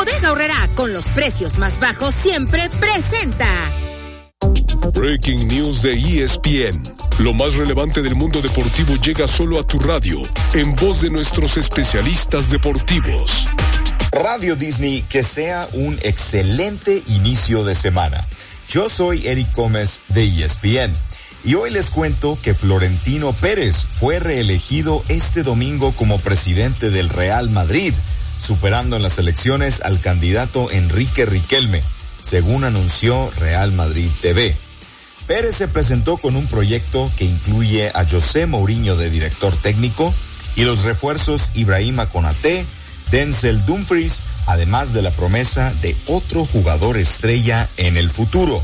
Bodega Aurrerá, con los precios más bajos siempre, presenta Breaking News de ESPN. Lo más relevante del mundo deportivo llega solo a tu radio, en voz de nuestros especialistas deportivos. Radio Disney, que sea un excelente inicio de semana. Yo soy Eric Gómez de ESPN y hoy les cuento que Florentino Pérez fue reelegido este domingo como presidente del Real Madrid, superando en las elecciones al candidato Enrique Riquelme, según anunció Real Madrid TV. Pérez se presentó con un proyecto que incluye a José Mourinho de director técnico y los refuerzos Ibrahima Konaté, Denzel Dumfries, además de la promesa de otro jugador estrella en el futuro.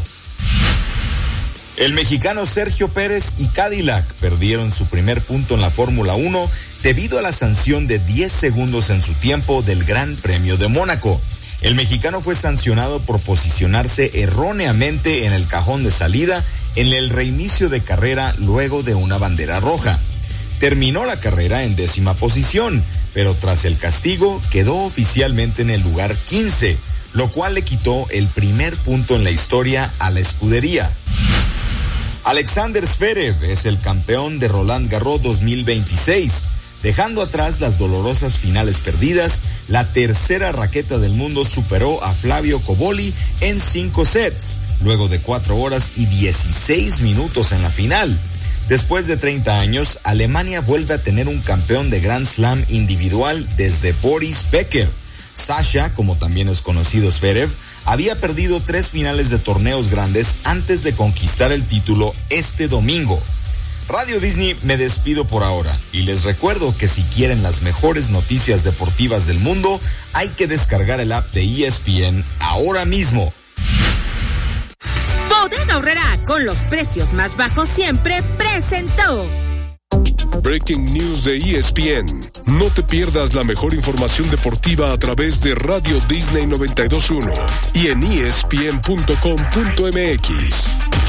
El mexicano Sergio Pérez y Cadillac perdieron su primer punto en la Fórmula 1 debido a la sanción de 10 segundos en su tiempo del Gran Premio de Mónaco. El mexicano fue sancionado por posicionarse erróneamente en el cajón de salida en el reinicio de carrera luego de una bandera roja. Terminó la carrera en 10ª posición, pero tras el castigo quedó oficialmente en el lugar 15, lo cual le quitó el primer punto en la historia a la escudería. Alexander Zverev es el campeón de Roland Garros 2026. Dejando atrás las dolorosas finales perdidas, la tercera raqueta del mundo superó a Flavio Cobolli en 5 sets, luego de 4 horas y 16 minutos en la final. Después de 30 años, Alemania vuelve a tener un campeón de Grand Slam individual desde Boris Becker. Sasha, como también es conocido Zverev, había perdido 3 finales de torneos grandes antes de conquistar el título este domingo. Radio Disney, me despido por ahora y les recuerdo que si quieren las mejores noticias deportivas del mundo, hay que descargar el app de ESPN ahora mismo. Bodega Aurrerá, con los precios más bajos siempre, presentó Breaking News de ESPN. No te pierdas la mejor información deportiva a través de Radio Disney 92.1 y en ESPN.com.mx.